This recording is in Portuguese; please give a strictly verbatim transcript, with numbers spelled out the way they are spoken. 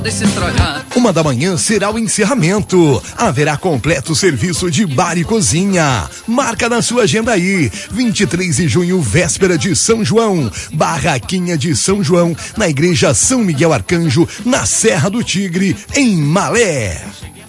Uma da manhã será o encerramento. Haverá completo serviço de bar e cozinha. Marca na sua agenda aí. vinte e três de junho, véspera de São João. Barraquinha de São João, na Igreja São Miguel Arcanjo, na Serra do Tigre, em Malé.